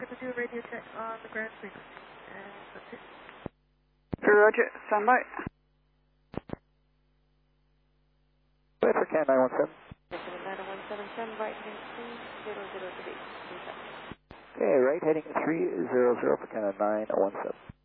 to do a radio check on the ground frequency. And that's it. Roger, stand by. Wait for CAN 917. 9177, right heading 300 to base. Okay, right heading 300 for CAN 917.